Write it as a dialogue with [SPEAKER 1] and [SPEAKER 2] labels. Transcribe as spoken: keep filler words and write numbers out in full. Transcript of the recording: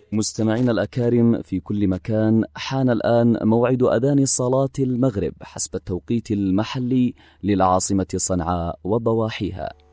[SPEAKER 1] مستمعين الأكارم في كل مكان، حان الآن موعد أذان صلاة المغرب حسب التوقيت المحلي للعاصمة صنعاء وضواحيها.